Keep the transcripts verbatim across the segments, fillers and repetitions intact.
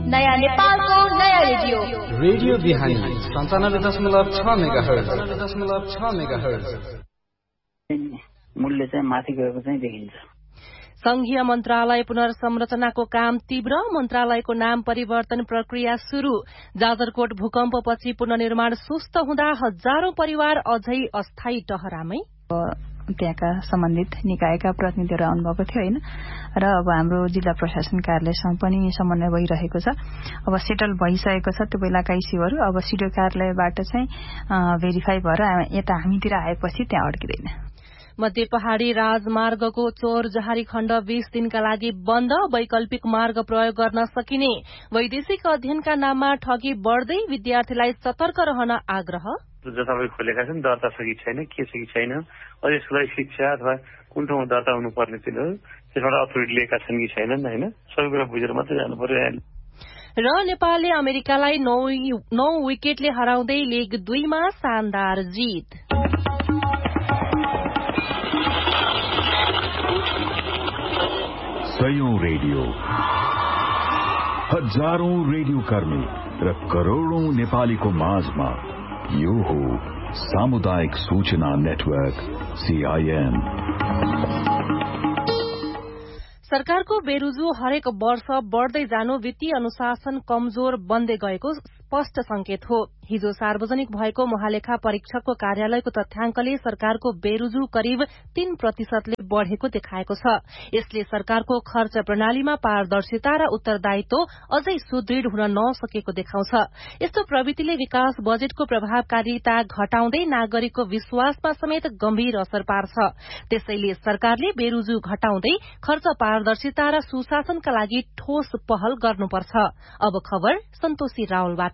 नयाँ नेपालको नयाँ रेडियो रेडियो बिहानी सन्तानब्बे दशमलव छ मेगाहर्ज दशमलव छ मेगाहर्ज मूल्य चाहिँ माथि गएको चाहिँ देखिन्छ। संघीय मन्त्रालय पुनर्संरचनाको काम तीव्र, मन्त्रालयको नाम परिवर्तन प्रक्रिया शुरू। जाजरकोट भूकम्पपछि पुनर्निर्माण सुस्त हुँदा हजारौं परिवार अझै अस्थायी टहरामै। त्यहाँका सम्बन्धित निकायका प्रतिनिधिहरू आउनुभएको थियो होइन, र अब हाम्रो जिल्ला प्रशासन कार्यालयसँग पनि समन्वय भइरहेको छ। अब सेटल भइसकेको छ त्यो बेलाका इस्युहरू, अब सिडिओ कार्यालयबाट चाहिँ भेरिफाई भएर यता हामीतिर आएपछि त्यहाँ अड्किँदैन। मध्य पहाड़ी राजमार्गको चोर जहारी खण्ड बीस दिनका लागि बन्द, वैकल्पिक मार्ग प्रयोग गर्न सकिने। वैदेशिक अध्ययनका नाममा ठगी बढ्दै, विद्यार्थीलाई सतर्क रहन आग्रह। जताभावी खोलेका छन् दर्ता छ कि छैन, के छ कि छैन, अझ यसको लागि शिक्षा अथवा कुन ठाउँमा दर्ता हुनुपर्ने थियो त्यसबाट अथोरिटी लिएका छन् कि छैनन् होइन, सबै कुरा बुझेर मात्रै जानु पर्यो। र नेपालले अमेरिकालाई नौ नौ विकेटले हराउँदै लिग दुईमा शानदार जित। सयौं रेडियो, हजारौं रेडियो कर्मी र करोड़ौं नेपालीको माझमा यो हो सामुदायिक सूचना नेटवर्क सीआईएन। सरकारको बेरुजु हरेक वर्ष बढ़दै जानु वित्तीय अनुशासन कमजोर बन्दै गएको स्पष्ट संकेत हो। हिजो सार्वजनिक भएको महालेखा परीक्षकको कार्यालयको तथ्याङ्कले सरकारको बेरुजु करिब तीन प्रतिशतले बढ़ेको देखाएको छ। यसले सरकारको खर्च प्रणालीमा पारदर्शिता र उत्तरदायित्व अझै सुदृढ़ हुन नसकेको देखाउँछ। यस्तो प्रवृत्तिले विकास बजेटको प्रभावकारिता घटाउँदै नागरिकको विश्वासमा समेत गम्भीर असर पार्छ। त्यसैले सरकारले बेरुजु घटाउँदै खर्च पारदर्शिता र सुशासनका लागि ठोस पहल गर्नुपर्छ। अब खबर सन्तोषी रावलबाट।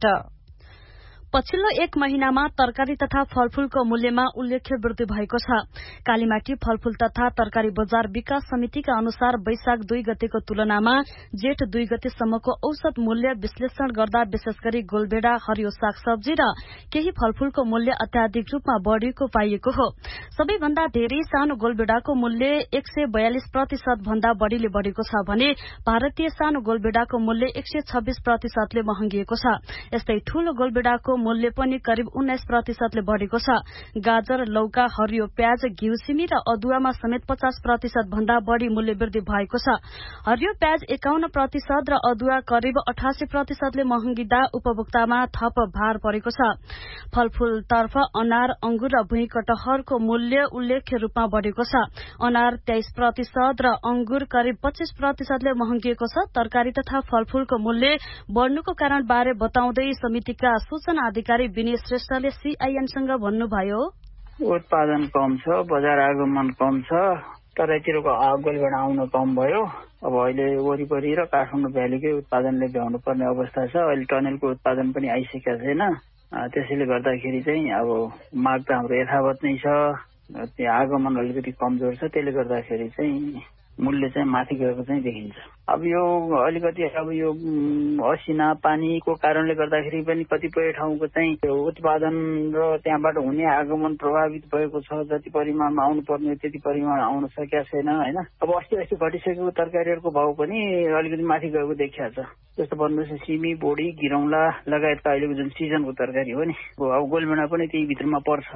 पछिल्लो एक महिनामा तरकारी तथा फलफूलको मूल्यमा उल्लेख्य वृद्धि भएको छ। कालीमाटी फलफूल तथा तरकारी बजार विकास समितिका अनुसार वैशाख दुई गतेको तुलनामा जेठ दुई गतेसम्मको औसत मूल्य विश्लेषण गर्दा विशेष गरी गोलबेडा, हरियो सागसब्जी र केही फलफूलको मूल्य अत्याधिक रूपमा बढ़ेको पाइएको हो। सबैभन्दा धेरै सानो गोलबेडाको मूल्य एक सय बयालिस प्रतिशत भन्दा बढ़ीले बढ़ेको छ भने भारतीय सानो गोलबेडाको मूल्य एक सय छब्बीस प्रतिशतले महँगिएको छ। यस्तै ठूलो गोलबेडाको मूल्य पनि करिब उन्नाइस प्रतिशतले बढ़ेको छ। गाजर, लौका, हरियो प्याज, घिउ, सिमी र अदुवामा समेत पचास प्रतिशत भन्दा बढ़ी मूल्य वृद्धि भएको छ। हरियो प्याज एकाउन्न प्रतिशत र अदुवा करिब अठासी प्रतिशतले महँगिँदा उपभोक्तामा थप भार परेको छ। फलफूलतर्फ अनार, अंगुर र भुइँ कटहरको मूल्य उल्लेख्य रूपमा बढ़ेको छ। अनार तेइस प्रतिशत र अंगुर करिब पच्चीस प्रतिशतले महँगिएको छ। तरकारी तथा फलफूलको मूल्य बढ़नुको कारण बारे बताउँदै समितिका सूचना अधिकारी विनय श्रेष्ठले सीआईएनसँग भन्नुभयो, उत्पादन कम छ, बजार आगमन कम छ, तराईतिरको गोलबेडा आउन कम भयो। अब अहिले वरिपरि र काठमाडौँ भ्यालीकै उत्पादनले भ्याउनु पर्ने अवस्था छ। अहिले टनेलको उत्पादन पनि आइसकेका छैन। त्यसैले गर्दाखेरि चाहिँ अब माग त हाम्रो यथावत नै छ, त्यो आगमन अलिकति कमजोर छ। त्यसले गर्दाखेरि चाहिँ मूल्य चाहिँ माथि गएको चाहिँ देखिन्छ। अब यो अलिकति अब यो असिना पानीको कारणले गर्दाखेरि पनि कतिपय ठाउँको चाहिँ उत्पादन र त्यहाँबाट हुने आगमन प्रभावित भएको छ। जति परिमाणमा आउनु पर्ने त्यति परिमाण आउन सकेका छैन होइन। अब अस्ति अस्ति घटिसकेको तरकारीहरूको भाउ पनि अलिकति माथि गएको देखिया छ। जस्तो भन्नुहोस् सिमी, बोडी, गिरौँला लगायतका अहिलेको जुन सिजनको तरकारी हो नि, अब गोलबेडा पनि त्यही भित्रमा पर्छ।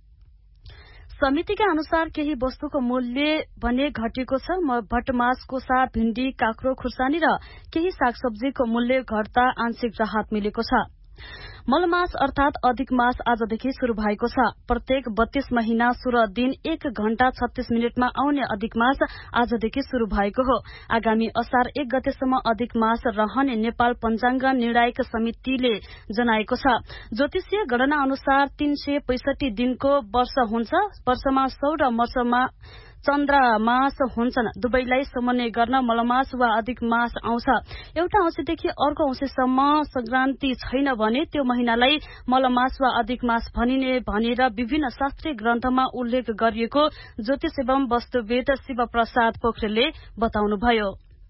समितिका अनुसार केही वस्तुको मूल्य भने घटेको छ। भटमास, कोसा, भिण्डी, काँक्रो, खुर्सानी र केही सागसब्जीको मूल्य घट्दा आंशिक राहत मिलेको छ। मलमास अर्थात अधिक मास आजदेखि शुरू भएको छ। प्रत्येक बत्तीस महिना सोह्र दिन एक घण्टा छत्तीस मिनटमा आउने अधिक मास आजदेखि शुरू भएको हो। आगामी असार एक गतेसम्म अधिक मास रहने नेपाल पञ्चाङ्ग निर्णायक समितिले जनाएको छ। ज्योतिषीय गणना अनुसार तीन सय पैंसठी दिनको वर्ष हुन्छ। वर्षमा सौर र वर्षमा चन्द्रमास हुन्छन्। दुवैलाई समन्वय गर्न मलमास वा अधिक मास आउँछ। एउटा औँसीदेखि अर्को औँसीसम्म संक्रान्ति छैन भने त्यो महिनालाई मलमास वा अधिक मास भनिने भनेर विभिन्न शास्त्रीय ग्रन्थमा उल्लेख गरिएको ज्योतिष एवं वस्तुवेद शिव प्रसाद पोखरेलले बताउनुभयो।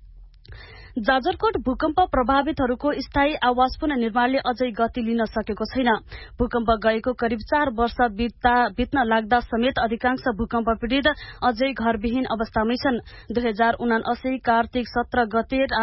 जाजरकोट भूकम्प प्रभावितहरूको स्थायी आवास पुनर्निर्माणले अझै गति लिन सकेको छैन। भूकम्प गएको करिब चार वर्ष बित्न लाग्दा समेत अधिकांश भूकम्प पीड़ित अझै घरविहीन अवस्थामै छन्। दुई हजार उनासी कार्तिक सत्र गते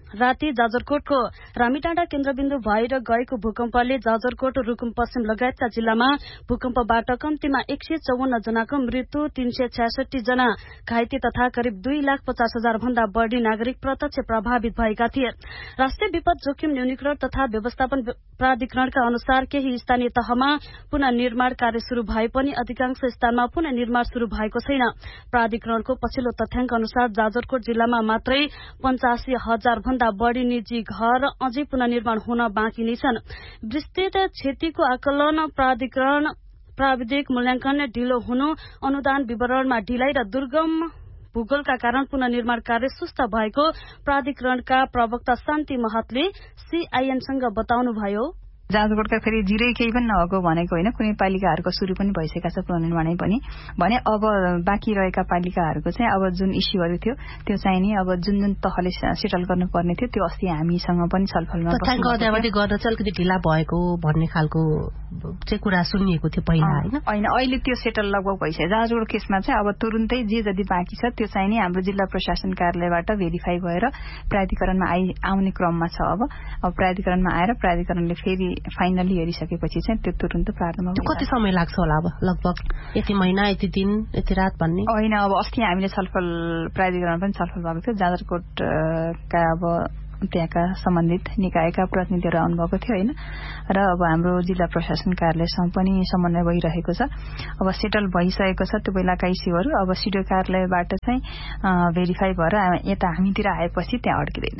राति जाजरकोटको रामीटाँडा केन्द्रबिन्दु भएर गएको भूकम्पले जाजरकोट रुकुम पश्चिम लगायतका जिल्लामा भूकम्पबाट कम्तीमा एक सय चौवन्न जनाको मृत्यु, तीन सय छ्यासठी जना घाइते तथा करिब दुई लाख पचास हजार भन्दा बढ़ी नागरिक प्रत्यक्ष प्रभावित भएका थिए। राष्ट्रिय विपद जोखिम न्यूनीकरण तथा व्यवस्थापन प्राधिकरणका अनुसार केही स्थानीय तहमा पुनर्निर्माण कार्य शुरू भए पनि अधिकांश स्थानमा पुनर्निर्माण शुरू भएको छैन। प्राधिकरणको पछिल्लो तथ्याङ्क अनुसार जाजरकोट जिल्लामा मात्रै पञ्चासी हजार भन्दा बढ़ी निजी घर अझै पुनर्निर्माण हुन बाँकी नै छन्। विस्तृत क्षतिको आकलन, प्राधिकरण प्राविधिक मूल्याङ्कन ढिलो हुनु, अनुदान विवरणमा ढिलाइ र दुर्गम भूगोलका कारण पुनर्निर्माण कार्य सुस्त भएको प्राधिकरणका प्रवक्ता शान्ति महतले सीआईएनसँग बताउनुभयो। जाजरकोटका फेरि जिरै केही पनि नभएको भनेको होइन, कुनै पालिकाहरूको सुरु पनि भइसकेका छ पुनर्निर्माणै पनि भने अब बाँकी रहेका पालिकाहरूको चाहिँ अब जुन इस्युहरू थियो त्यो चाहिँ नि अब जुन जुन तहले सेटल गर्नुपर्ने थियो त्यो अस्ति हामीसँग पनि छलफलमा तथ्याङ्क अद्यावधि गर्न चाहिँ अलिकति ढिला भएको भन्ने खालको चाहिँ कुरा सुनिएको थियो पहिला होइन होइन अहिले त्यो सेटल लगभग भइसक्यो। जाजरकोट केसमा चाहिँ अब तुरुन्तै जे जति बाँकी छ त्यो चाहिँ नि हाम्रो जिल्ला प्रशासन कार्यालयबाट भेरिफाई भएर प्राधिकरणमा आइ आउने क्रममा छ। अब अब प्राधिकरणमा आएर प्राधिकरणले फेरि फाइनली हेरिसकेपछि चाहिँ त्यो तुरुन्त प्रारम्भ हुन्छ। कति समय लाग्छ होला अब लगभग यति महिना यति दिन यति रात भन्ने होइन। अब अस्ति हामीले छलफल प्राधिकरण पनि छलफल भएको थियो। जाजरकोटका अब त्यहाँका सम्बन्धित निकायका प्रतिनिधिहरू आउनुभएको थियो होइन र अब हाम्रो जिल्ला प्रशासन कार्यालयसँग पनि समन्वय भइरहेको छ। अब सेटल भइसकेको छ त्यो बेलाका इस्युहरू अब सिडिओ कार्यालयबाट चाहिँ भेरिफाई भएर यता हामीतिर आएपछि त्यहाँ अड्किँदैन।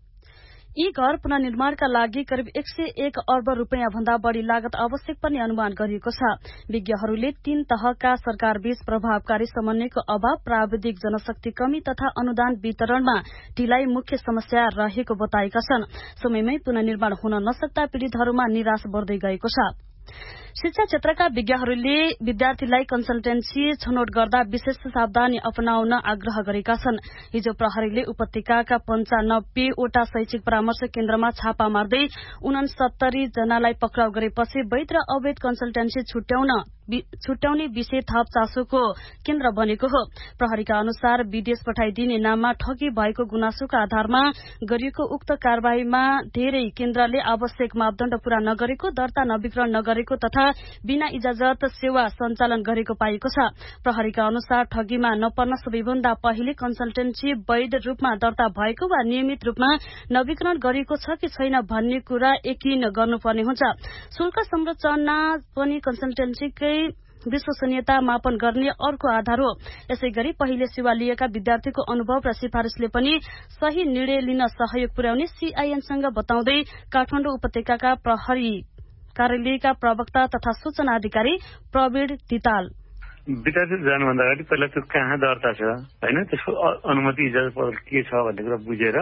यी घर पुनर्निर्माणका लागि करिब एक सय एक अर्ब रूपियाँ भन्दा बढ़ी लागत आवश्यक पर्ने अनुमान गरिएको छ। विज्ञहरूले तीन तहका सरकारबीच प्रभावकारी समन्वयको अभाव, प्राविधिक जनशक्ति कमी तथा अनुदान वितरणमा ढिलाइ मुख्य समस्या रहेको बताएका छन्। समयमै पुनर्निर्माण हुन नसक्दा पीड़ितहरूमा निराश बढ्दै गएको छ। शिक्षा क्षेत्रका विज्ञहरूले विद्यार्थीलाई कन्सल्टेन्सी छनौट गर्दा विशेष सावधानी अपनाउन आग्रह गरेका छन्। हिजो प्रहरीले उपत्यकाका पञ्चानब्बेवटा शैक्षिक परामर्श केन्द्रमा छापा मार्दै उनसत्तरी जनालाई पक्राउ गरेपछि वैध र अवैध कन्सल्टेन्सी छुट्याउन छुट्याउने विषय थप चासोको केन्द्र बनेको हो। प्रहरीका अनुसार विदेश पठाइदिने नाममा ठगी भएको गुनासोका आधारमा गरिएको उक्त कार्यवाहीमा धेरै केन्द्रले आवश्यक मापदण्ड पूरा नगरेको, दर्ता नवीकरण नगरेको तथा बिना इजाजत सेवा सञ्चालन गरेको पाइएको छ। प्रहरीका अनुसार ठगीमा नपर्न सबैभन्दा पहिले कन्सल्टेन्सी वैध रूपमा दर्ता भएको वा नियमित रूपमा नवीकरण गरिएको छ कि छैन भन्ने कुरा यकिन गर्नुपर्ने हुन्छ। शुल्क संरचना पनि कन्सल्टेन्सीकै विश्वसनीयता मापन गर्ने अर्को आधार हो। यसै गरी पहिले सेवा लिएका विद्यार्थीको अनुभव र सिफारिसले पनि सही निर्णय लिन सहयोग पुर्याउने सीआईएनसँग बताउँदै काठमाडौँ उपत्यकाका प्रहरी कार्यालयका प्रवक्ता तथा सूचना अधिकारी प्रवीण तिताल, विद्यार्थी जानुभन्दा अगाडि पहिला त्यो कहाँ दर्ता छ होइन, त्यसको अनुमति इजाजत के छ भन्ने कुरा बुझेर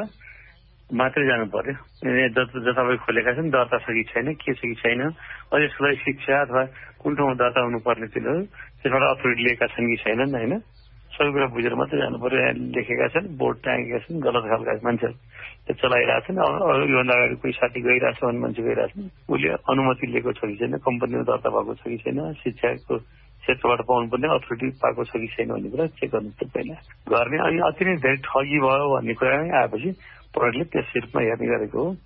मात्रै जानु पर्यो। जता तपाईँ खोलेका छन् दर्ता छ कि छैन, के छ कि छैन, अझ यसको लागि शिक्षा अथवा कुन ठाउँमा दर्ता हुनुपर्ने तिनीहरू त्यसबाट अथोरिटी लिएका छन् कि छैनन् होइन, सबै कुरा बुझेर मात्रै जानु पर्यो। यहाँ लेखेका छन्, बोर्ड टाँगेका छन्, गलत खालका मान्छेहरू त्यो चलाइरहेछन्, योभन्दा अगाडि कोही साथी गइरहेछ भन्ने मान्छे गइरहेछन्, उसले अनुमति लिएको छ कि छैन, कम्पनीमा दर्ता भएको छ कि छैन, शिक्षाको क्षेत्रबाट पाउनुपर्ने अथोरिटी पाएको छ कि छैन भन्ने कुरा चेक गर्नु पर्यो पहिला गर्ने। अनि अति नै धेरै ठगी भयो भन्ने कुरा आएपछि प्रहरीले त्यस रूपमा हेर्ने गरेको हो।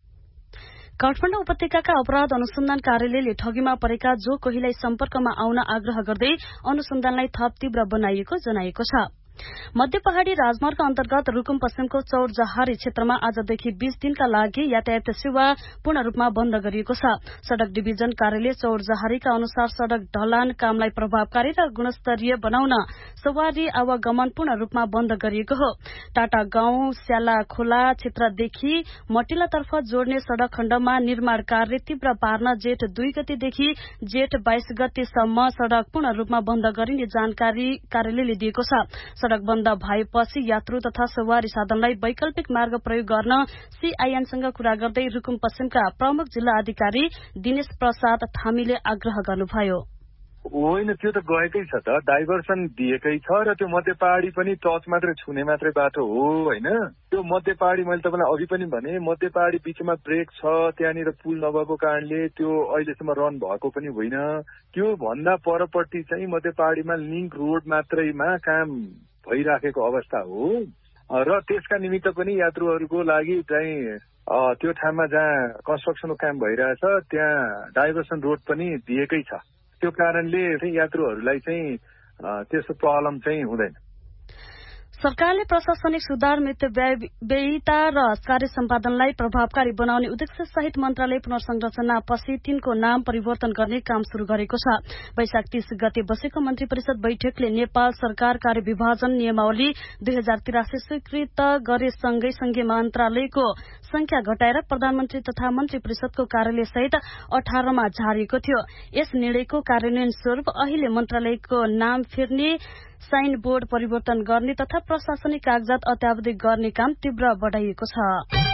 काठमाडौँ उपत्यकाका अपराध अनुसन्धान कार्यालयले ठगीमा परेका जो कोहीलाई सम्पर्कमा आउन आग्रह गर्दै अनुसन्धानलाई थप तीव्र बनाइएको जनाएको छ। मध्य पहाड़ी राजमार्ग अन्तर्गत रुकुम पश्चिमको चौरजहारी क्षेत्रमा आजदेखि बीस दिनका लागि यातायात सेवा पूर्ण रूपमा बन्द गरिएको छ। सड़क डिभिजन कार्यालय चौरजहारीका अनुसार सड़क ढलान कामलाई प्रभावकारी र गुणस्तरीय बनाउन सवारी आवागमन पूर्ण रूपमा बन्द गरिएको हो। टाटा गाउँ स्याला खोला क्षेत्रदेखि मटिलातर्फ जोड्ने सड़क खण्डमा निर्माण कार्य तीव्र पार्न जेठ दुई गतेदेखि जेठ बाइस गतेसम्म सड़क पूर्ण रूपमा बन्द गरिने जानकारी कार्यालयले दिएको छ। सड़क बन्द भएपछि यात्रु तथा सवारी साधनलाई वैकल्पिक मार्ग प्रयोग गर्न सीआईएनसँग कुरा गर्दै रुकुम पश्चिमका प्रमुख जिल्ला अधिकारी दिनेश प्रसाद थामीले आग्रह गर्नुभयो। होइन, त्यो त गएकै छ त, डाइभर्सन दिएकै छ र त्यो मध्य पहाड़ी पनि टच मात्रै छुने मात्रै बाटो हो होइन। त्यो मध्य पहाड़ी मैले तपाईँलाई अघि पनि भने मध्य पहाड़ी बीचमा ब्रेक छ, त्यहाँनिर पुल नभएको कारणले त्यो अहिलेसम्म रन भएको पनि होइन। त्यो भन्दा परपट्टि चाहिँ मध्य पहाड़ीमा लिङ्क रोड मात्रैमा काम भइराखेको अवस्था हो। र त्यसका निमित्त पनि यात्रुहरूको लागि चाहिँ त्यो ठाउँमा जहाँ कन्स्ट्रक्सनको काम भइरहेछ त्यहाँ डाइभर्सन रोड पनि दिएकै छ। त्यो कारणले यात्रुहरूलाई चाहिँ त्यस्तो प्रब्लम चाहिँ हुँदैन। सरकारले प्रशासनिक सुधार मितव्ययिता र कार्य सम्पादनलाई प्रभावकारी बनाउने उद्देश्य सहित मन्त्रालय पुनर्संरचना पछि तिनको नाम परिवर्तन गर्ने काम शुरू गरेको छ। वैशाख तीस गते बसेको मन्त्री परिषद बैठकले नेपाल सरकार कार्य विभाजन नियमावली दुई हजार तिरासी स्वीकृत गरे सँगै सँगै मन्त्रालयको संख्या घटाएर प्रधानमन्त्री तथा मन्त्री परिषदको कार्यालय सहित अठारमा झारिएको थियो। यस निर्णयको कार्यान्वयन स्वरूप अहिले मन्त्रालयको नाम फेर्ने, साइन बोर्ड परिवर्तन गर्ने तथा प्रशासनिक कागजात अत्यावधिक गर्ने काम तीव्र बढ़ाइएको छ।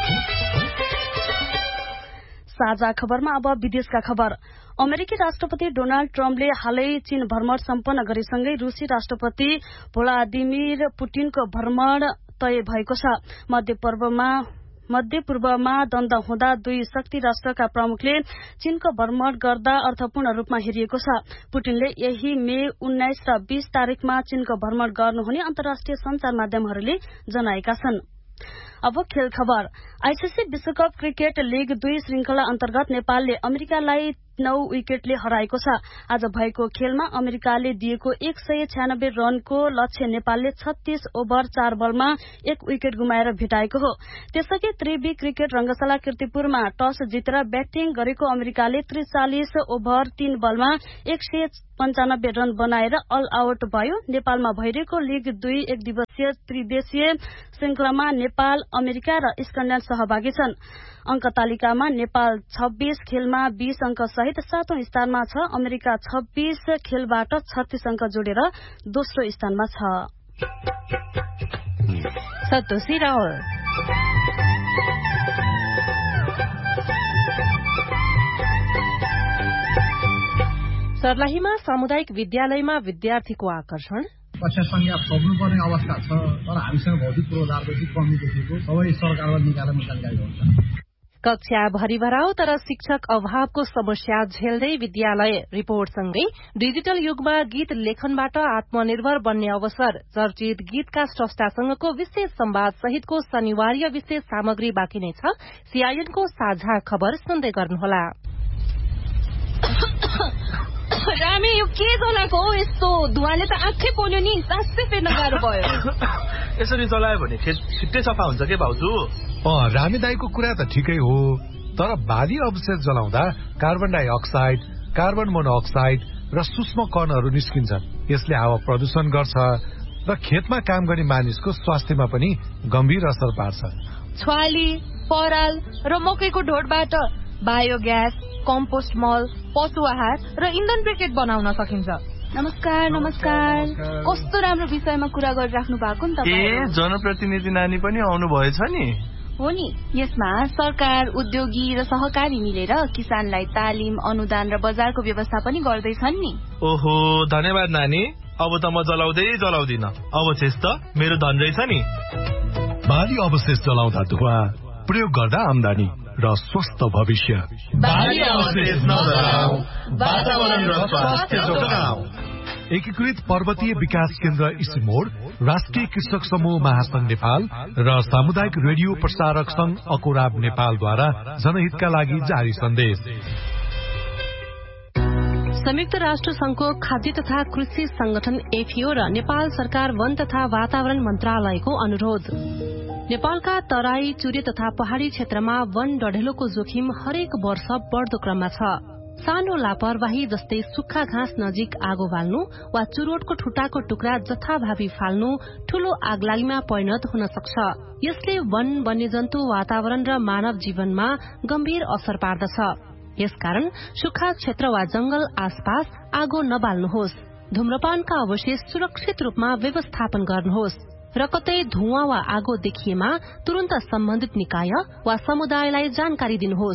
साझा खबरमा अब विदेशका खबर। अमेरिकी राष्ट्रपति डोनाल्ड ट्रम्पले हालै चीन भ्रमण सम्पन्न गरेसँगै रूसी राष्ट्रपति भ्लादिमिर पुटिनको भ्रमण तय भएको छ। मध्य पूर्वमा मध्य पूर्वमा द्वन्द हुँदा दुई शक्ति राष्ट्रका प्रमुखले चीनको भ्रमण गर्दा अर्थपूर्ण रूपमा हेरिएको छ। पुटिनले यही मे उन्नाइस र बीस तारीकमा चीनको भ्रमण गर्नुहुने अन्तर्राष्ट्रिय संचार माध्यमहरूले जनाएका छन्। अब खेल खबर। आईसीसी विश्वकप क्रिकेट लीग दुई श्रृंखला अन्तर्गत नेपालले अमेरिकालाई नौ विकेटले हराएको छ। आज भएको खेलमा अमेरिकाले दिएको एक सय छ्यानब्बे रनको लक्ष्य नेपालले छत्तीस ओभर चार बलमा एक विकेट गुमाएर भेटाएको हो। त्यसअघि त्रिवी क्रिकेट रंगशाला कीर्तिपुरमा टस जितेर ब्याटिङ गरेको अमेरिकाले त्रिचालिस ओभर तीन बलमा एक सय पञ्चानब्बे रन बनाएर अल आउट भयो। नेपालमा भइरहेको लीग दुई एक दिवसीय त्रिदेशीय श्रृंखलामा नेपाल, अमेरिका र स्कटल्याण्ड सहभागी छन्। अंक तालिकामा नेपाल छब्बीस खेलमा बीस अंक सहित सातौं स्थानमा छ। अमेरिका छब्बीस खेलबाट छत्तीस अंक जोडेर दोस्रो स्थानमा छ। सतोषी रावल। सर्लाहीमा सामुदायिक विद्यालयमा विद्यार्थीको आकर्षण। कक्षा संख्या थप्नुपर्ने अवस्था छ, तर हामीसँग भौतिक पूर्वाधारको चाहिँ कमी देखेको सबै सरकारबाट निकालेर जानकारी हुन्छ। कक्षा भरिभराउ तर शिक्षक अभावको समस्या झेल्दै विद्यालय। रिपोर्टसँगै डिजिटल युगमा गीत लेखनबाट आत्मनिर्भर बन्ने अवसर। चर्चित गीतका स्रष्टासँगको विशेष संवाद सहितको शनिवारीय विशेष सामग्री बाँकी नै छ। सीआईएनको साझा खबर सुन्दै गर्नुहोला। रामे यो के चलाएको हो यस्तो? धुवाले त आँखै पोल्यो नि, सासै फेर्न गाह्रो भयो। यसरी चलायो भने छिट्टै सफा हुन्छ के भाउजू? अँ, रामे दाईको कुरा त ठिकै हो, तर बाली अवशेष जलाउँदा कार्बन डाइअक्साइड, कार्बन मोनोअक्साइड र सूक्ष्म कणहरू निस्किन्छन्। यसले हावा प्रदूषण गर्छ र खेतमा काम गर्ने मानिसको स्वास्थ्यमा पनि गम्भीर असर पार्छ। छ्वाली, पराल र मकैको ढोडबाट बायोग्यास, कम्पोस्ट मल, पशु आहार र इन्धन ब्रिकेट बनाउन सकिन्छ। नमस्कार नमस्कार। कस्तो राम्रो विषयमा कुरा गरिराख्नु भएको नि तपाईँ। ए, जनप्रतिनिधि नानी पनि आउनु भएछ नि? हो नि। यसमा सरकार, उद्योगी र सहकारी मिलेर किसानलाई तालिम, अनुदान र बजारको व्यवस्था पनि गर्दैछन् नि। ओहो, धन्यवाद नानी। अब त म जलाउँदै जलाउँदिन। अवशेष त मेरो धन रहेछ नि। बाली अवशेष जलाउँदा धुवा, प्रयोग गर्दा आमदानी र स्वस्थ भविष्य। बाली अवशेष नजलाऊ, वातावरण र स्वास्थ्य जोगाऊ। एकीकृत पर्वतीय विकास केन्द्र इसिमोड, राष्ट्रिय कृषक समूह महासंघ नेपाल र सामुदायिक रेडियो प्रसारक संघ अकोराब नेपालद्वारा जनहितका लागि जारी सन्देश। संयुक्त राष्ट्र संघको खाद्य तथा कृषि संगठन एफिओ र नेपाल सरकार वन तथा वातावरण मन्त्रालयको अनुरोध। नेपालका तराई, चुरे तथा पहाड़ी क्षेत्रमा वन डढेलोको जोखिम हरेक वर्ष बढ़दो क्रममा छ। सानो लापरवाही जस्तै सुक्खा घाँस नजिक आगो बाल्नु वा चुरोटको ठुटाको टुक्रा जथाभावी फाल्नु ठूलो आगलागीमा परिणत हुन सक्छ। यसले वन, वन्यजन्तु, वातावरण र मानव जीवनमा गम्भीर असर पार्दछ। यसकारण सुक्खा क्षेत्र वा जंगल आसपास आगो नबाल्नुहोस्। धूम्रपानका अवशेष सुरक्षित रूपमा व्यवस्थापन गर्नुहोस् र कतै धुवाँ वा आगो देखिएमा तुरन्त सम्बन्धित निकाय वा समुदायलाई जानकारी दिनुहोस्।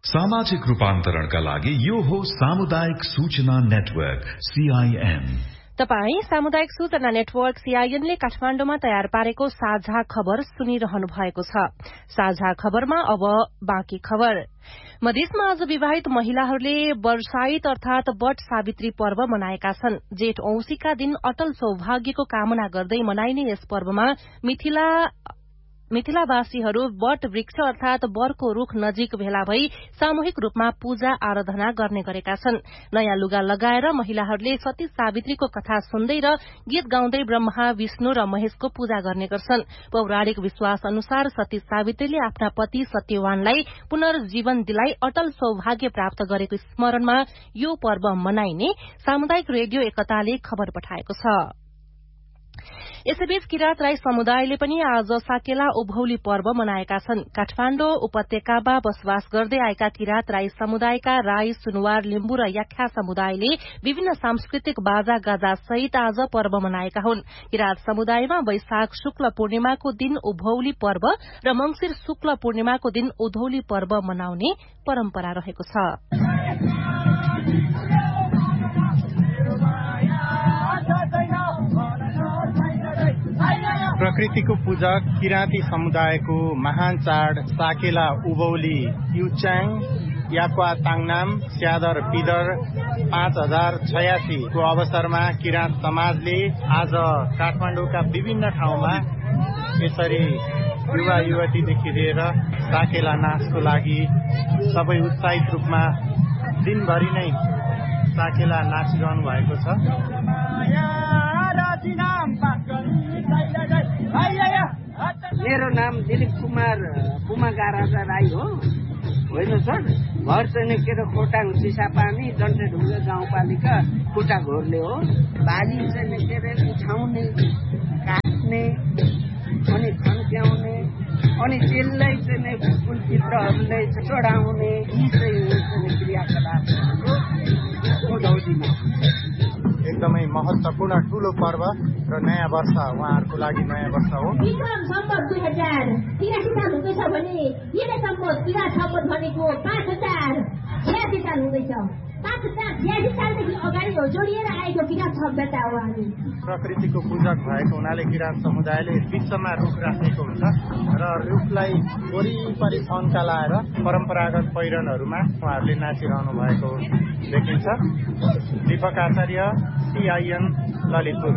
सामाजिक रूपान्तरणका लागि यो हो सामुदायिक सूचना नेटवर्क सीआईएन। तपाई सामुदायिक सूचना नेटवर्क सीआईएनले काठमाडौँमा तयार पारेको साझा खबर सुनिरहनु भएको छ। साझा खबरमा अब बाँकी खबर। मधेसमा आज विवाहित महिलाहरूले वर्षाइत अर्थात वट सावित्री पर्व मनाएका छन्। जेठ औंसीका दिन अटल सौभाग्यको कामना गर्दै मनाइने यस पर्वमा मिथिला मिथिलावासीहरू वट वृक्ष अर्थात वरको रुख नजिक भेला भई सामूहिक रूपमा पूजा आराधना गर्ने गरेका छन्। नयाँ लुगा लगाएर महिलाहरूले सती सावित्रीको कथा सुन्दै र गीत गाउँदै ब्रह्मा विष्णु र महेशको पूजा गर्ने गर्छन्। पौराणिक विश्वास अनुसार सती सावित्रीले आफ्ना पति सत्यवानलाई पुनर्जीवन दिलाई अटल सौभाग्य प्राप्त गरेको स्मरणमा यो पर्व मनाइने सामुदायिक रेडियो एकताले खबर पठाएको छ। यसैबीच किरात राई समुदायले पनि आज साकेला उभौली पर्व मनाएका छन्। काठमाडौँ उपत्यकामा बसोबास गर्दै आएका किरात राई समुदायका राई, सुनुवार, लिम्बू र याख्या समुदायले विभिन्न सांस्कृतिक बाजा गाजा सहित आज पर्व मनाएका हुन्। किरात समुदायमा वैशाख शुक्ल पूर्णिमाको दिन उभौली पर्व र मंगिर शुक्ल पूर्णिमाको दिन उधौली पर्व मनाउने परम्परा रहेको छ। प्रकृतिको पूजक किराँती समुदायको महान चाड साकेला उभौली युचाङ याक्वा ताङनाम स्यादर पिदर पाँच हजार छयासी को अवसरमा किराँत समाजले आज काठमाडौँका विभिन्न ठाउँमा यसरी युवा युवतीदेखि लिएर साकेला नाचको लागि सबै उत्साहित रूपमा दिनभरि नै साकेला नाचिरहनु भएको छ। मेरो नाम दिलीप कुमार पुमागा राजा राई हो होइन सर। घर चाहिँ के अरे खोटाङ चिसापानी डन्टेढुङ्गा गाउँपालिका खुट्टा घोरले हो। बाली चाहिँ के अरे उठाउने काट्ने अनि खन्क्याउने अनि त्यसलाई चाहिँ फुलचित्रहरूलाई चढाउने यी चाहिँ क्रियाकलापहरूको उधौलीमा एकदमै महत्वपूर्ण ठूलो पर्व र नयाँ वर्ष उहाँहरूको लागि नयाँ वर्ष हो। विक्रम सम्वत दुई हजार तिरासी साल हुँदैछ भने यिनै सम्वत किरात सम्वत भनेको पाँच हजार छयासी साल हुँदैछ। पाँच हजार छयासी सालदेखि अगाडि हो जोडिएर आएको किरात सभ्यता हो। हामी प्रकृतिको पूजक भएको हुनाले किरात समुदायले विश्वमा रुख राखेको हुन्छ र रुखलाई वरिपरि फन्का लाएर परम्परागत पहिरनहरूमा उहाँहरूले नाचिरहनु भएको देखिन्छ। दीपक आचार्य, सीआईएन ललितपुर।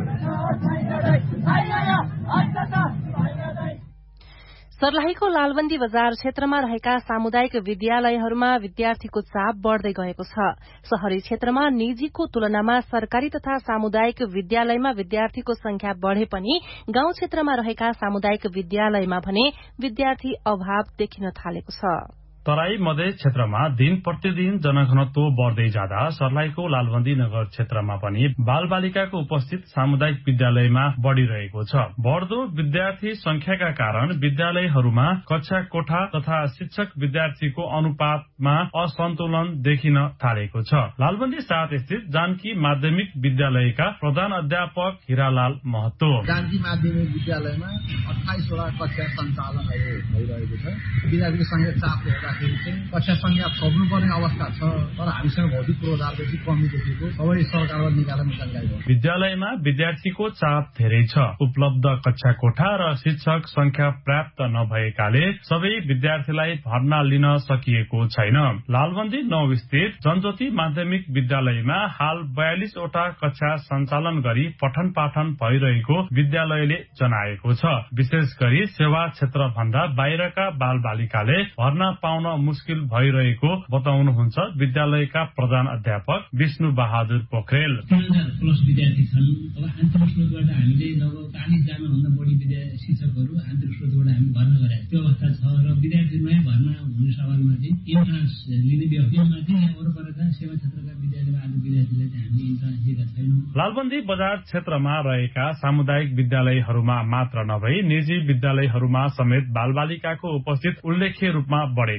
सर्लाहीको लालबन्दी बजार क्षेत्रमा रहेका सामुदायिक विद्यालयहरूमा विद्यार्थीको चाप बढ़दै गएको छ। शहरी क्षेत्रमा निजीको तुलनामा सरकारी तथा सामुदायिक विद्यालयमा विद्यार्थीको संख्या बढ़े पनि गाउँ क्षेत्रमा रहेका सामुदायिक विद्यालयमा भने विद्यार्थी अभाव देखिन थालेको छ। तराई मधेस क्षेत्रमा दिन प्रतिदिन जनघनत्व बढ़दै जाँदा सर्लाहीको लालबन्दी नगर क्षेत्रमा पनि बाल बालिकाको उपस्थित सामुदायिक विद्यालयमा बढ़िरहेको छ। बढ़दो विद्यार्थी संख्याका कारण विद्यालयहरूमा कक्षा कोठा तथा शिक्षक विद्यार्थीको अनुपातमा असन्तुलन देखिन थालेको छ। लालबन्दी सात स्थित जानकी माध्यमिक विद्यालयका प्रधान अध्यापक हिरालाल महतो जानकी माध्यमिक विद्यालयमा अठाइसवटा कक्षा सञ्चालन भइरहेको छ। विद्यार्थीको संख्या चाप कक्षा संख्या थप्नुपर्ने अवस्था छ तर हामीसँग भौतिक पूर्वाधार बेसी कमी देखिएको सबै सरकारबाट निकाल्ने जानकारी हो। विद्यालयमा विद्यार्थीको चाप धेरै छ। उपलब्ध कक्षा कोठा र शिक्षक संख्या पर्याप्त नभएकाले सबै विद्यार्थीलाई भर्ना लिन सकिएको छैन। लालबन्दी नौ स्थित जनज्योति माध्यमिक विद्यालयमा हाल बयालिसवटा कक्षा सञ्चालन गरी पठन पाठन भइरहेको विद्यालयले जनाएको छ। विशेष गरी सेवा क्षेत्र भन्दा बाहिरका बाल बालिकाले भर्ना पाउन मुस्किल भइरहेको बताउनुहुन्छ विद्यालयका प्रधान अध्यापक विष्णु बहादुर पोखरेल। प्लस विद्यार्थी छन्। अब आन्तरिक स्रोतबाट हामीले लगभग चालिस जना भन्दा बढी शिक्षकहरू आन्तरिक स्रोतबाट हामी भर्ना गरेका त्यो अवस्था छ र विद्यार्थी नयाँ भर्ना हुने सवालमा चाहिँ इन्ट्रान्स लिने व्यवस्थामा चाहिँ वरपरका सेवा क्षेत्रका विद्यालयमा आज विद्यार्थीलाई चाहिँ हामीले इन्ट्रान्स दिएका छैनौँ। लालबन्दी बजार क्षेत्रमा रहेका सामुदायिक विद्यालयहरूमा मात्र नभई निजी विद्यालयहरूमा समेत बालबालिकाको उपस्थित उल्लेख्य रूपमा बढेको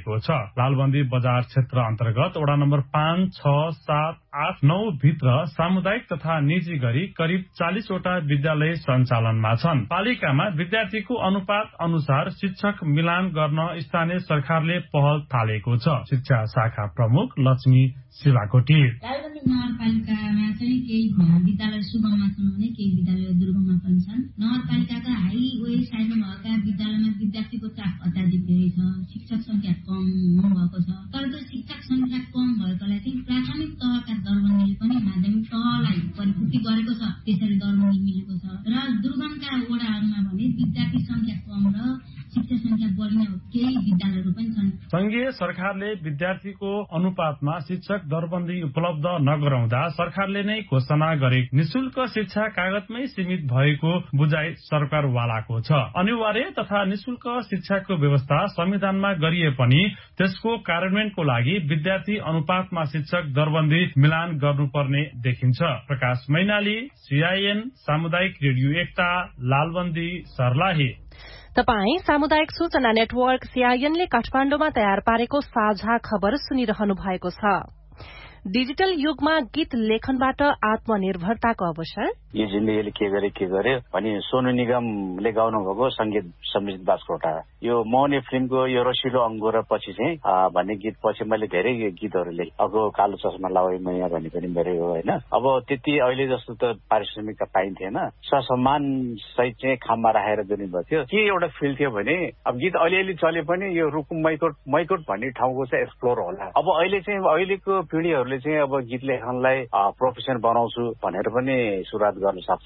गरिएको छ। लालबन्दी बजार क्षेत्र अन्तर्गत वडा नम्बर पाँच छ सात आठ नौ भित्र सामुदायिक तथा निजी गरी करिब चालिसवटा विद्यालय सञ्चालनमा छन्। पालिकामा विद्यार्थीको अनुपात अनुसार शिक्षक मिलान गर्न स्थानीय सरकारले पहल थालेको छ। शिक्षा शाखा प्रमुख लक्ष्मी शिवाकोटी लालबन्दी नगरपालिकामा चाहिँ केही विद्यालय सुगममा छन् भने केही विद्यालय दुर्गममा पनि छन्। नगरपालिकाका हाइवे साइडमा भएका विद्यालयमा विद्यार्थीको चाप अत्याधिक धेरै छ, शिक्षक संख्या कम भएको छ। तर त्यो शिक्षक संख्या कम भएकोलाई चाहिँ प्राथमिक तहका दरबन्दीले पनि माध्यमिक तहलाई परिपूर्ति गरेको छ, त्यसरी दरबन्दी मिलेको छ। र दुर्गमका वडाहरूमा भने विद्यार्थी संख्या कम र शिक्षक संख्या बढ्ने केही विद्यालयहरू पनि छन्। संघीय सरकारले विद्यार्थीको अनुपातमा शिक्षक दरबन्दी उपलब्ध नगराउँदा सरकारले नै घोषणा गरे निशुल्क शिक्षा कागजमै सीमित भएको बुझाइ सरकारवालाको छ। अनिवार्य तथा निशुल्क शिक्षाको व्यवस्था संविधानमा गरिए पनि त्यसको कार्यान्वयनको लागि विद्यार्थी अनुपातमा शिक्षक दरबन्दी मिलान गर्नुपर्ने देखिन्छ। प्रकाश मैनाली, सीआईएन सामुदायिक रेडियो एकता, लालबन्दी, सर्लाही। तपाई सामुदायिक सूचना नेटवर्क सीआईएनले काठमाडौँमा तयार पारेको साझा खबर सुनिरहनु भएको छ। डिजिटल युगमा गीत लेखनबाट आत्मनिर्भरताको अवसर। यो जिन्दगीले के गरे के गर्यो भनी सोनु निगमले गाउनु भएको संगीत सम्मिलित बास्कोटा यो मौनी फिल्मको यो रसिलो अंगुर पछि चाहिँ भन्ने गीत पछि मैले धेरै गीतहरू लेखेँ। अब कालो चस्मा लाउै मैया भन्ने पनि मेरो हो हैन। अब त्यति अहिले जस्तो त पारिश्रमिक पाइन्थेन, ससम्मान सहित चाहिँ खाममा राखेर दिनु भएको थियो। के एउटा फिल थियो भने अब गीत अलिअलि चले पनि यो रुकुम मैकोट मैकोट भन्ने ठाउँको चाहिँ एक्सप्लोर होला। अब अहिले चाहिँ अहिलेको पिढीहरूले चाहिँ अब गीत लेखनलाई प्रोफेसन बनाउँछु भनेर पनि सुरुवात गर्न सक्छ।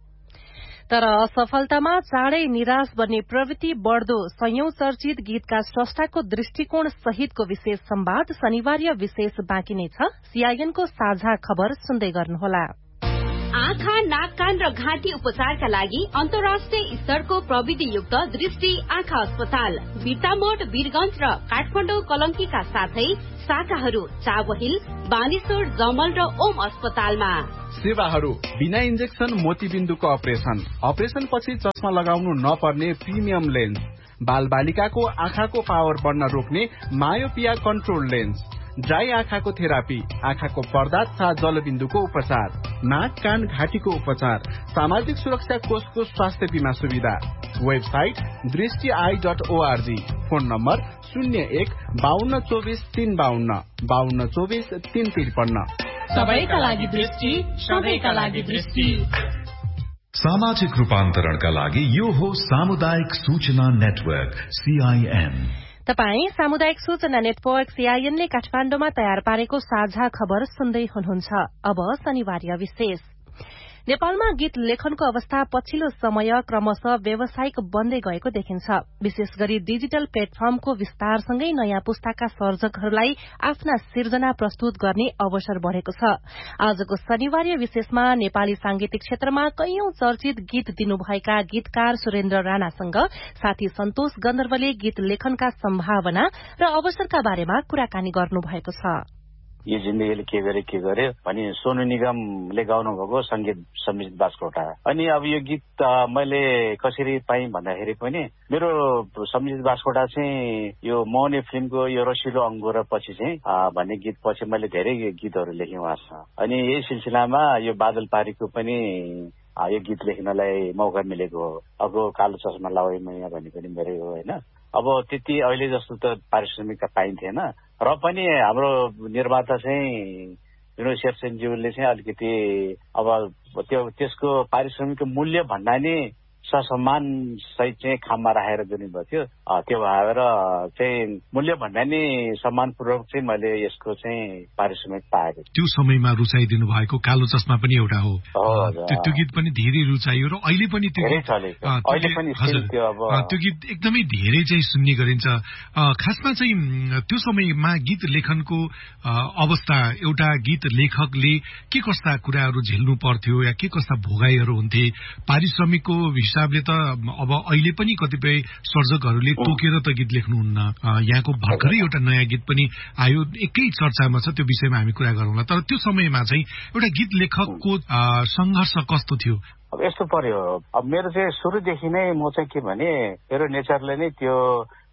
तर असफलतामा चाँडै निराश बन्ने प्रवृत्ति बढ्दो सयौं चर्चित गीतका स्रष्टाको दृष्टिकोण सहितको विशेष संवाद शनिबार विशेष बाँकी नै छ। सीआईएनको साझा खबर सुन्दै गर्नुहोला। आँखा, नाक, कान र घाँटी उपचारका लागि अन्तर्राष्ट्रिय स्तरको प्रविधियुक्त दृष्टि आँखा अस्पताल बिर्तामोड, वीरगंज र काठमाडौँ कलंकीका साथै शाखाहरू चाबहिल, बानेश्वर, जमल र ओम अस्पतालमा। सेवाहरू बिना इन्जेक्सन मोतीबिन्दुको अपरेशन, अपरेशन पछि चस्मा लगाउनु नपर्ने प्रिमियम लेन्स, बाल बालिकाको आँखाको पावर बढ्न रोक्ने मायोपिया कन्ट्रोल लेन्स, ड्राई आँखाको थेरापी, आँखाको पर्दा तथा जलबिन्दुको उपचार, नाक, कान, घाँटीको उपचार, सामाजिक सुरक्षा कोषको स्वास्थ्य बीमा सुविधा। वेबसाइट दृष्टि I dot ORG. Phone number शून्य एक बाहन्न चौबिस तीन बाहन्न बाहन्न चौबिस तीन त्रिपन्न। सबैका लागि दृष्टि, सबैका लागि दृष्टि। सामाजिक रूपान्तरणका लागि यो हो सामुदायिक सूचना नेटवर्क सीआईएन। तपाई सामुदायिक सूचना नेटवर्क सीआईएनले काठमाडौँमा तयार पारेको साझा खबर सुन्दै हुनुहुन्छ। अब शनिबार विशेष। नेपालमा गीत लेखनको अवस्था पछिल्लो समय क्रमशः व्यावसायिक बन्दै गएको देखिन्छ। विशेष गरी डिजिटल प्लेटफर्मको विस्तारसँगै नयाँ पुस्ताका सर्जकहरूलाई आफ्ना सिर्जना प्रस्तुत गर्ने अवसर बढ़ेको छ। आजको शनिबार विशेषमा नेपाली सांगीतिक क्षेत्रमा कैयौं चर्चित गीत दिनुभएका गीतकार सुरेन्द्र राणासँग साथी सन्तोष गन्धर्वले गीत लेखनका सम्भावना र अवसरका बारेमा कुराकानी गर्नुभएको छ। यो जिन्दगीले के गरे के गर्यो भनी सोनु निगमले गाउनु भएको संगीत सम्मिलित बास्कोटा। अनि अब यो गीत मैले कसरी पाएँ भन्दाखेरि पनि मेरो सम्मिलित बास्कोटा चाहिँ यो मौनी फिल्मको यो रसिलो अंगुर पछि चाहिँ भन्ने गीत पछि मैले धेरै गीतहरू लेखेँ उहाँसँग। अनि यही सिलसिलामा यो बादल पारीको पनि यो गीत लेख्नलाई मौका मिलेको हो। अब कालो चस्मा लाउै मैया भन्ने पनि मेरो हो हैन। अब त्यति अहिले जस्तो त पारिश्रमिक पाइन्थेन र पनि हाम्रो निर्माता चाहिँ विनोद शेरसेनज्यूले चाहिँ अलिकति अब त्यो त्यसको पारिश्रमिक मूल्य भन्दा नि ससम्मान सहित चाहिँ खाममा राखेर दिनुभएको थियो। त्यो भएर चाहिँ मूल्य भन्दा नि सम्मानपूर्वक चाहिँ मैले यसको चाहिँ पारिश्रमिक पाएको। त्यो समयमा रुचाइदिनु भएको कालो चस्मा पनि एउटा हो। त्यो गीत पनि धेरै रुचाइयो र अहिले पनि त्यो त्यो गीत एकदमै धेरै चाहिँ सुन्ने गरिन्छ। खासमा चाहिँ त्यो समयमा गीत लेखनको अवस्था एउटा गीत लेखकले के कस्ता कुराहरू झेल्नु पर्थ्यो या के कस्ता भोगाईहरू हुन्थे पारिश्रमिकको हिसाबले त अब अहिले पनि कतिपय सर्जकहरूले तोकेर त गीत लेख्नुहुन्न। यहाँको भर्खरै एउटा नयाँ गीत पनि आयो, एकै चर्चामा छ, त्यो विषयमा हामी कुरा गरौँला। तर त्यो समयमा चाहिँ एउटा गीत लेखकको संघर्ष कस्तो थियो? अब यस्तो पर्यो, अब मेरो चाहिँ सुरुदेखि नै म चाहिँ के भने मेरो नेचरले नै त्यो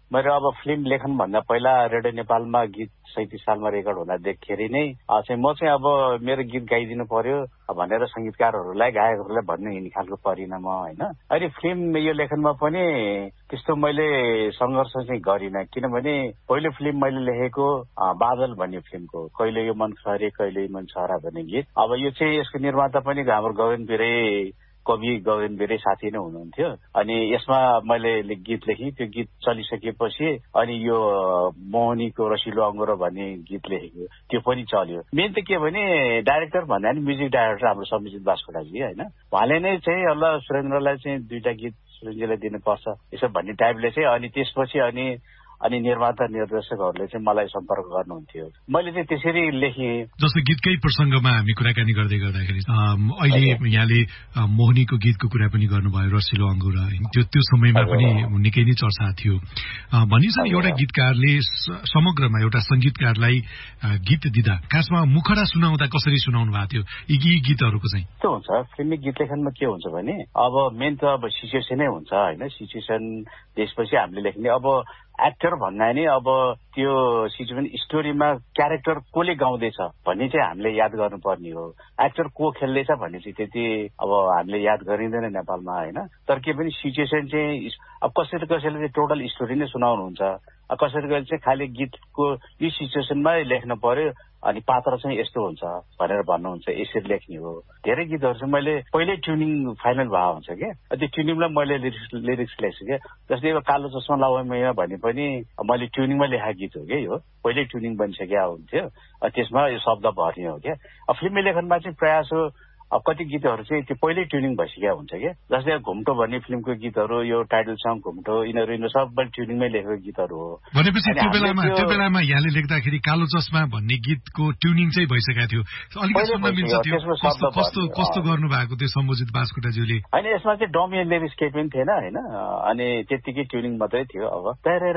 मैले अब फिल्म लेखन भन्दा पहिला रेडियो नेपालमा गीत सैतिस सालमा रेकर्ड हुँदा देख्दाखेरि नै चाहिँ म चाहिँ अब मेरो गीत गाइदिनु पर्यो भनेर संगीतकारहरूलाई गायकहरूलाई भन्ने हिँड्ने खालको परिणाम होइन। अहिले फिल्म यो लेखनमा पनि त्यस्तो मैले सङ्घर्ष चाहिँ गरिनँ, किनभने पहिलो फिल्म मैले लेखेको बादल भन्ने फिल्मको कहिले यो मन खरे कहिले मन छरा भन्ने गीत। अब यो चाहिँ यसको निर्माता पनि हाम्रो गगन बिरे कवि गगन बिरे साथी नै हुनुहुन्थ्यो। अनि यसमा मैले गीत लेखेँ, त्यो गीत चलिसकेपछि अनि यो मोहनीको रसिलो अङ्गुरो भन्ने गीत लेखेको त्यो पनि चल्यो। मेन त के भने डाइरेक्टर भन्दा नि म्युजिक डाइरेक्टर हाम्रो सम्झित बास्कोटाजी होइन, उहाँले नै चाहिँ अल्ल सुरेन्द्रलाई चाहिँ दुईटा गीत सुरेन्द्रलाई दिनुपर्छ यसो भन्ने टाइपले चाहिँ अनि त्यसपछि अनि अनि निर्माता निर्देशकहरूले चाहिँ मलाई सम्पर्क गर्नुहुन्थ्यो। मैले चाहिँ त्यसरी लेखेँ। जस्तो गीतकै प्रसङ्गमा हामी कुराकानी गर्दै गर्दाखेरि अहिले यहाँले मोहनीको गीतको कुरा पनि गर्नुभयो, रसिलो अङ्गुरा, त्यो त्यो समयमा पनि निकै नै चर्चा थियो। भनिन्छ नि एउटा गीतकारले समग्रमा एउटा सङ्गीतकारलाई गीत दिँदा खासमा मुखडा सुनाउँदा कसरी सुनाउनु भएको थियो यी गीतहरूको चाहिँ? त्यो हुन्छ फिल्मी गीत लेखनमा के हुन्छ भने अब मेन त अब सिचुएसनै हुन्छ होइन, सिचुएसन त्यसपछि हामीले लेख्ने अब एक्टर भन्दा नि अब त्यो सिचुएसन स्टोरीमा क्यारेक्टर कसले गाउँदैछ भन्ने चाहिँ हामीले याद गर्नुपर्ने हो। एक्टर को खेल्दैछ भन्ने चाहिँ त्यति अब हामीले याद गरिँदैन नेपालमा होइन। तर के पनि सिचुएसन चाहिँ अब कसैले कसैले चाहिँ टोटल स्टोरी नै सुनाउनुहुन्छ, कसैले कसैले चाहिँ खालि गीतको यो सिचुएसनमा लेख्न पर्यो अनि पात्र चाहिँ यस्तो हुन्छ भनेर भन्नुहुन्छ, यसरी लेख्ने हो। धेरै गीतहरू चाहिँ मैले पहिल्यै ट्युनिङ फाइनल भएको हुन्छ क्या, त्यो ट्युनिङलाई मैले लिरिक्स लिरिक्स लेख्छु क्या। जस्तै अब कालो चस्मा लगाउँ भने पनि मैले ट्युनिङमा लेखेको गीत हो क्या, यो पहिल्यै ट्युनिङ बनिसकेको हुन्थ्यो, त्यसमा यो शब्द भर्ने हो क्या। अब फिल्मी लेखनमा चाहिँ प्रयास हो अब कति गीतहरू चाहिँ त्यो पहिल्यै ट्युनिङ भइसकेको हुन्छ क्या। जस्तै घुम्टो भन्ने फिल्मको गीतहरू यो टाइटल सङ घुम्टो यिनीहरू यिनीहरू सबै ट्युनिङमै लेखेको गीतहरू हो। भनेपछि त्यो बेलामा त्यो बेलामा यहाँले लेख्दाखेरि कालो चस्मा भन्ने गीतको ट्युनिङ चाहिँ भइसकेको थियो, अलिकति सुन्न मिल्छ त्यो कस्तो कस्तो कस्तो गर्नु भएको थियो सम्बोजित बास्कोटाज्यूले? होइन यसमा चाहिँ डमी लिरिक्स केही पनि थिएन होइन, अनि त्यत्तिकै ट्युनिङ मात्रै थियो। अब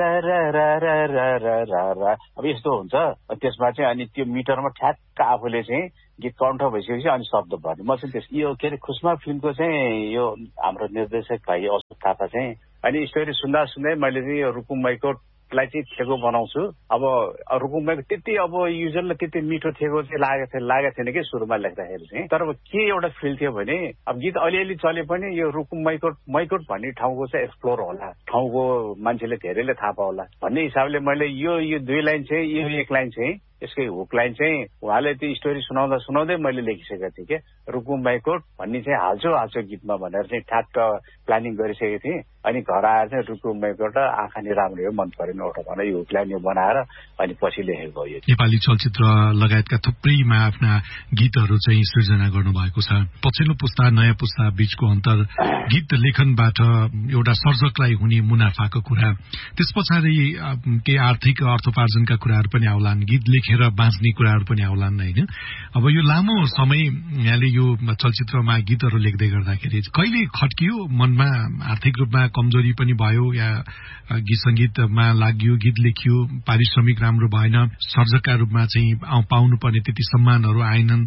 अब यस्तो हुन्छ त्यसमा चाहिँ अनि त्यो मिटरमा ठ्याक्क आफूले चाहिँ गीत कण्ठ भइसकेपछि अनि शब्द भर्ने। म चाहिँ त्यस यो के अरे खुसमा फिल्मको चाहिँ यो हाम्रो निर्देशक भाइ अशोक थापा चाहिँ अनि स्टोरी सुन्दा सुन्दै मैले चाहिँ यो रुकुम मैकोटलाई चाहिँ थेगो बनाउँछु। अब रुकुम मैकोट त्यति अब युजरलाई त्यति मिठो थेगो चाहिँ लागेको थियो लागेको थिएन कि सुरुमा लेख्दाखेरि चाहिँ। तर अब के एउटा फिल थियो भने अब गीत अलिअलि चले पनि यो रुकुम मैकोट मैकोट भन्ने ठाउँको चाहिँ एक्सप्लोर होला, ठाउँको मान्छेले धेरैले थाहा पाउला भन्ने हिसाबले मैले यो यो दुई लाइन चाहिँ यो एक लाइन चाहिँ यसकै हुक लाइन चाहिँ उहाँले त्यो स्टोरी सुनाउँदा सुनाउँदै मैले लेखिसकेको थिएँ क्या। रुकुम मैकोट भन्ने चाहिँ हाल्छु हाल्छु गीतमा भनेर चाहिँ ठ्याक्क प्लानिङ गरिसकेको थिएँ। अनि घर आएर चाहिँ रुकुम मैकोट आँखा नि राम्रो हो मन परेन एउटा भनेर यो हुक लाइन बनाएर अनि पछि लेखेको यो। नेपाली चलचित्र लगायतका थुप्रैमा आफ्ना गीतहरू चाहिँ सृजना गर्नुभएको छ। पछिल्लो पुस्ता नयाँ पुस्ता बीचको अन्तर गीत लेखनबाट एउटा सर्जकलाई हुने मुनाफाको कुरा, त्यस पछाडि केही आर्थिक अर्थोपार्जनका कुराहरू पनि आउलान्, गीत लेखेर बाँच्ने कुराहरू पनि आउलान् होइन। अब यो लामो समय यहाँले यो चलचित्रमा गीतहरू लेख्दै गर्दाखेरि कहिले खट्कियो मनमा, आर्थिक रूपमा कमजोरी पनि भयो या गीत सङ्गीतमा लाग्यो, गीत लेखियो, पारिश्रमिक राम्रो भएन, सर्जकका रूपमा चाहिँ पाउनुपर्ने त्यति सम्मानहरू आएनन्,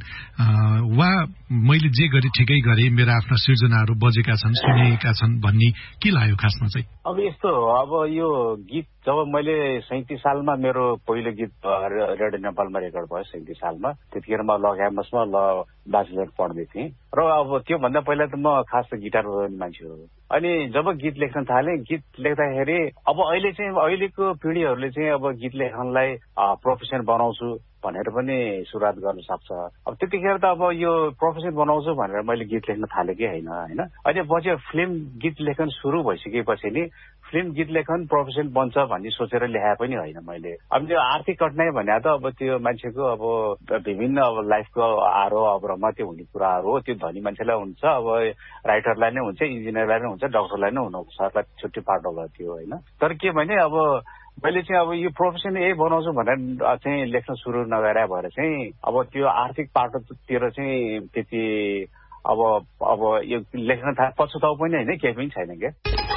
वा मैले जे गरे ठिकै गरे मेरा आफ्ना सृजनाहरू बजेका छन् सुनेका छन् भन्ने के लाग्यो खासमा चाहिँ? अब यस्तो हो, अब यो गीत जब मैले सैतिस सालमा मेरो पहिलो गीत रेडियो नेपालमा रेकर्ड भयो सैतिस सालमा, त्यतिखेर म ल क्याम्पसमा ल ब्याचलर पढ्दै थिएँ र अब त्योभन्दा पहिला त म खास त गिटार बजाउने मान्छे हो। अनि जब गीत लेख्न थालेँ, गीत लेख्दाखेरि अब अहिले चाहिँ अहिलेको पिँढीहरूले चाहिँ अब गीत लेखनलाई प्रोफेसन बनाउँछु भनेर पनि सुरुवात गर्न सक्छ। अब त्यतिखेर त अब यो प्रोफेसन बनाउँछु भनेर मैले गीत लेख्न थालेकै होइन होइन। अहिले पछि फिल्म गीत लेखन सुरु भइसकेपछि नि फिल्म गीत लेखन प्रोफेसन बन्छ भन्ने सोचेर लेखा पनि होइन मैले। अब त्यो आर्थिक कठिनाइ भने त अब त्यो मान्छेको अब विभिन्न अब लाइफको आरोह अवरोहमा त्यो हुने कुराहरू हो। त्यो धनी मान्छेलाई हुन्छ, अब राइटरलाई नै हुन्छ, इन्जिनियरलाई नै हुन्छ, डक्टरलाई नै हुनु सरलाई छुट्टी पार्ट गर्थ्यो होइन। तर के भने अब मैले चाहिँ अब यो प्रोफेसन यही बनाउँछु भनेर चाहिँ लेख्न सुरु नगरे भएर चाहिँ अब त्यो आर्थिक पाटोतिर चाहिँ त्यति अब अब यो लेख्न थाले पछुताउ पनि होइन, केही पनि छैन क्या।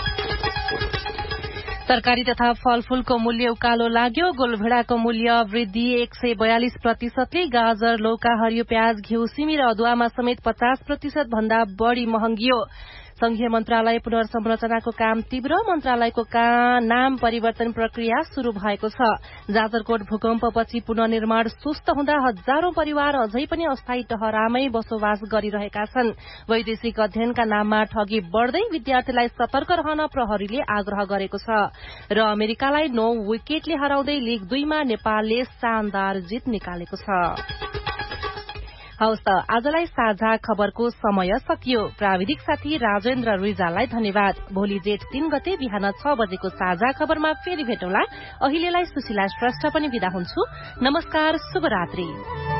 तरकारी तथा फलफूलको मूल्य उकालो लाग्यो। गोलभेडाको मूल्य वृद्धि एक सय बयालिस प्रतिशतले, गाजर, लौका, हरियो प्याज, घिउ, सिमी र अदुवामा समेत पचास प्रतिशत भन्दा बढ़ी महँगियो। संघीय मन्त्रालय पुनर्संरचनाको काम तीव्र, मन्त्रालयको नाम परिवर्तन प्रक्रिया शुरू भएको छ। जाजरकोट भूकम्पपछि पुनर्निर्माण सुस्त हुँदा हजारौं परिवार अझै पनि अस्थायी टहरामै बसोबास गरिरहेका छन्। वैदेशिक अध्ययनका नाममा ठगी बढ्दै विद्यार्थीलाई सतर्क रहन प्रहरीले आग्रह गरेको छ। र अमेरिकालाई नौ विकेटले हराउँदै लीग दुईमा नेपालले शानदार जित निकालेको छ। हवस् त आजलाई साझा खबरको समय सकियो। प्राविधिक साथी राजेन्द्र रिजाललाई धन्यवाद। भोलि जेठ तीन गते बिहान छ बजेको साझा खबरमा फेरि भेटौँला। अहिलेलाई सुशीला श्रेष्ठ पनि बिदा हुन्छु। नमस्कार, शुभरात्री।